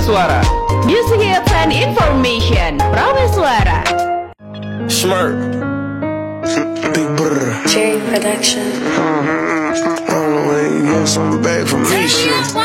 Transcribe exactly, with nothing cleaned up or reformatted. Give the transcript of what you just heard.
Suara. Music hits and information. Prameswara. Smart. Big Brr. J Production. I don't know when you get something back from me, shit.